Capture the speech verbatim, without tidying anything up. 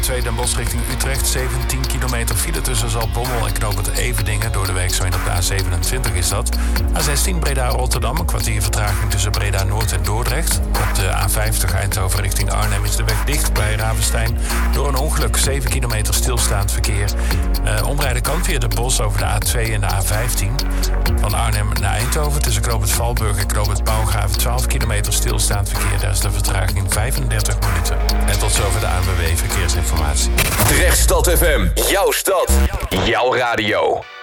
twee Den Bosch richting Utrecht. zeventien kilometer file tussen Zaltbommel en knooppunt Everdingen. Door de werkzaamheden op de A zevenentwintig is dat. A zestien Breda-Rotterdam. Een kwartier vertraging tussen Breda-Noord en Dordrecht. Op de A vijftig Eindhoven richting Arnhem is de weg dicht bij Ravenstein. Door een ongeluk. zeven kilometer stilstaand verkeer. Uh, omrijden kan via de Bosch over de A twee en de A vijftien. Van Arnhem naar Eindhoven tussen knooppunt Valburg en knooppunt Pauwgraven. twaalf kilometer stilstaand verkeer. Daar is de vertraging vijfendertig minuten. En tot zover de A N W B Verkeersinformatie. Drechtstad F M. Jouw stad. Jouw radio.